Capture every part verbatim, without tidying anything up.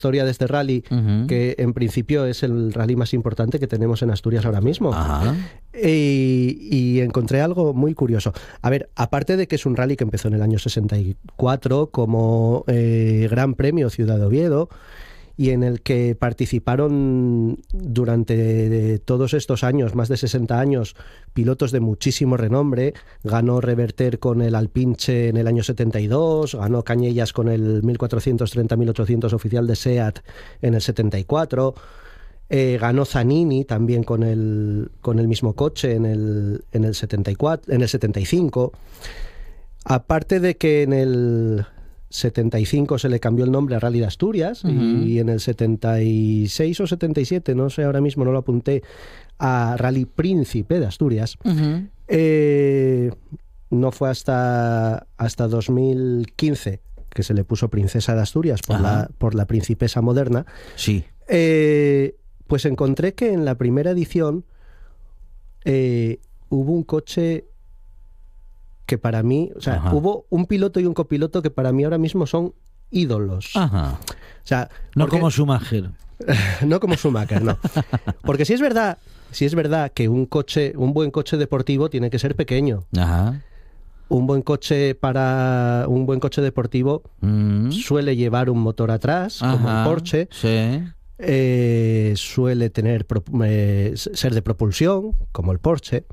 historia de este rally, uh-huh. que en principio es el rally más importante que tenemos en Asturias ahora mismo. Uh-huh. Y, y encontré algo muy curioso. A ver, aparte de que es un rally que empezó en el año sesenta y cuatro como eh, Gran Premio Ciudad de Oviedo, y en el que participaron durante todos estos años, más de sesenta años, pilotos de muchísimo renombre. Ganó Reverter con el Alpinche en el año setenta y dos, ganó Cañellas con el mil cuatrocientos treinta mil ochocientos oficial de SEAT en el setenta y cuatro, eh, ganó Zanini también con el, con el mismo coche en el, en el setenta y cuatro, en el setenta y cinco. Aparte de que en el setenta y cinco se le cambió el nombre a Rally de Asturias, uh-huh. y en el setenta y seis o setenta y siete, no sé ahora mismo, no lo apunté, a Rally Príncipe de Asturias. Uh-huh. Eh, no fue hasta, hasta dos mil quince que se le puso Princesa de Asturias por, la, por la princesa moderna. Sí. Eh, pues encontré que en la primera edición eh, hubo un coche que para mí, o sea, Ajá. hubo un piloto y un copiloto que para mí ahora mismo son ídolos. Ajá. O sea, no porque, como Schumacher. No como Schumacher, no. Porque si es verdad, si es verdad que un coche, un buen coche deportivo tiene que ser pequeño. Ajá. Un buen coche para un buen coche deportivo mm. suele llevar un motor atrás, Ajá. como el Porsche. Sí. Eh, suele tener eh, ser de propulsión, como el Porsche.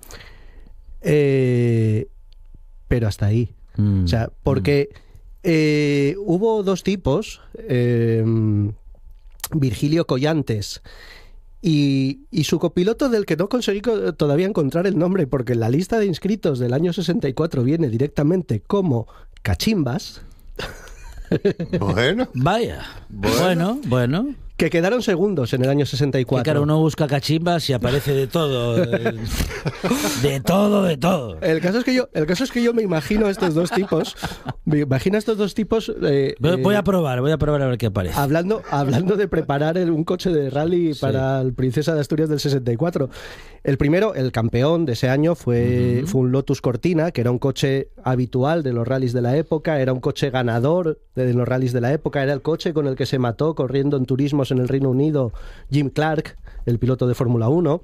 Eh, pero hasta ahí. Mm, o sea, porque mm. eh, hubo dos tipos, eh, Virgilio Collantes y, y su copiloto, del que no conseguí todavía encontrar el nombre, porque en la lista de inscritos del año sesenta y cuatro viene directamente como Cachimbas. Bueno. Vaya. Bueno, bueno. bueno. Que quedaron segundos en el año sesenta y cuatro. Que claro, uno busca cachimbas y aparece de todo. De todo, de todo. El caso es que yo, el caso es que yo me imagino a estos dos tipos. Me imagino a estos dos tipos. Eh, voy a eh, probar, voy a probar a ver qué aparece. Hablando, hablando de preparar el, un coche de rally sí. para el Princesa de Asturias del sesenta y cuatro. El primero, el campeón de ese año, fue, uh-huh. fue un Lotus Cortina, que era un coche habitual de los rallies de la época, era un coche ganador de los rallies de la época, era el coche con el que se mató corriendo en turismos en el Reino Unido Jim Clark, el piloto de Fórmula uno.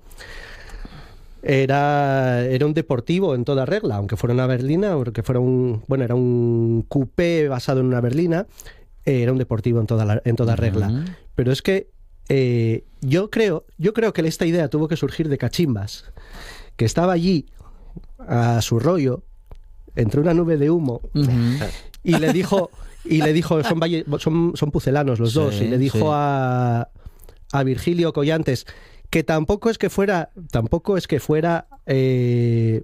Era, era un deportivo en toda regla, aunque fuera una berlina, aunque fuera un, bueno, era un coupé basado en una berlina, eh, era un deportivo en toda, la, en toda regla. Uh-huh. Pero es que eh, yo creo, yo creo que esta idea tuvo que surgir de Cachimbas, que estaba allí a su rollo, entre una nube de humo, uh-huh. y le dijo, y le dijo, son, valle, son, son pucelanos los sí, dos, y le dijo sí. a, a Virgilio Collantes, que tampoco es que fuera, tampoco es que fuera, eh,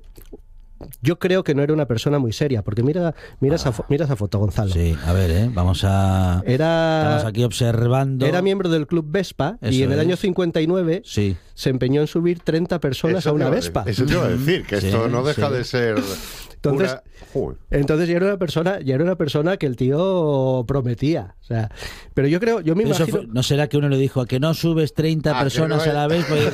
yo creo que no era una persona muy seria, porque mira, mira, ah. esa, mira esa foto, Gonzalo. Sí, a ver, ¿eh? vamos a, era, estamos aquí observando. Era miembro del Club Vespa. Eso y en es. el año cincuenta y nueve sí. se empeñó en subir treinta personas eso a una te, Vespa. Eso te iba a decir, que sí, esto no deja sí. de ser. Entonces, una... entonces ya era una persona, ya era una persona que el tío prometía, o sea, pero yo creo, yo me Eso imagino. Fue, ¿no será que uno le dijo a que no subes treinta ah, personas no a la vez? Pues,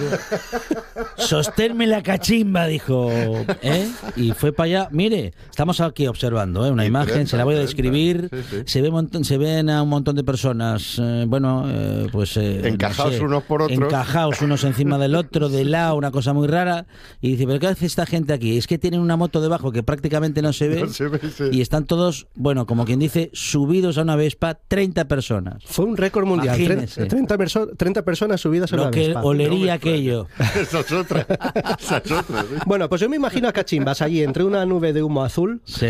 sosténme la cachimba, dijo, ¿eh? Y fue para allá. Mire, estamos aquí observando, ¿eh? Una y imagen, treinta, se la voy a describir. Sí, sí. Se ve montón, se ven a un montón de personas, eh, bueno, eh, pues eh, encajados no sé, unos por otros, encajados unos encima del otro, de lado, una cosa muy rara. Y dice, pero ¿qué hace esta gente aquí? Es que tienen una moto debajo que prácticamente no se ve. No se ve sí. Y están todos, bueno, como quien dice, subidos a una Vespa, treinta personas. Fue un récord mundial. treinta, perso- treinta personas subidas a Lo una Vespa. Lo que olería no aquello. Esa es otra. Esa es otra ¿sí? Bueno, pues yo me imagino a Cachimbas allí entre una nube de humo azul. Sí.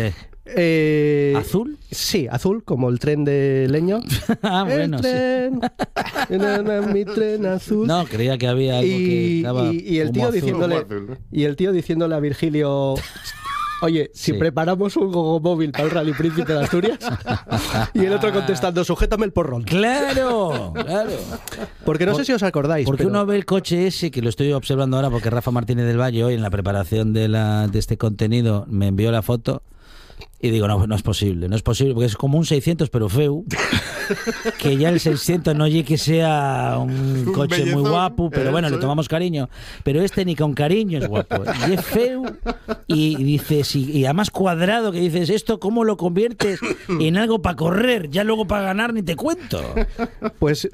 Eh, ¿Azul? Sí, azul, como el tren de Leño. ah, el bueno, tren, sí. na, na, mi tren azul. No, creía que había algo y, que estaba y, y el tío azul. diciéndole azul, ¿no? Y el tío diciéndole a Virgilio, oye, si sí. preparamos un gogo móvil para el Rally Príncipe de Asturias. Y el otro contestando, sujétame el porrón. Claro, claro. Porque no Por, sé si os acordáis. Porque pero... uno ve el coche ese, que lo estoy observando ahora, porque Rafa Martínez del Valle hoy en la preparación de, la, de este contenido me envió la foto. Y digo, no, no es posible, no es posible, porque es como un seiscientos, pero feu. Que ya el seiscientos no llegue que sea un, un coche bellezón, muy guapo, pero bueno, le tomamos cariño. Pero este ni con cariño es guapo. Y es feu. Y dices, y, y además cuadrado, que dices, ¿esto cómo lo conviertes en algo para correr? Ya luego para ganar ni te cuento. Pues